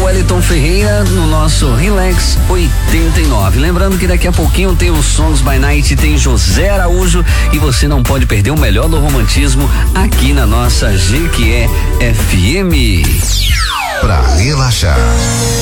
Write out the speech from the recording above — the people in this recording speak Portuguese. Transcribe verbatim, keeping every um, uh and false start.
Wellington Ferreira no nosso Relax oitenta e nove. Lembrando que daqui a pouquinho tem os Songs by Night, tem José Araújo e você não pode perder o melhor do romantismo aqui na nossa G Q E F M. Pra relaxar,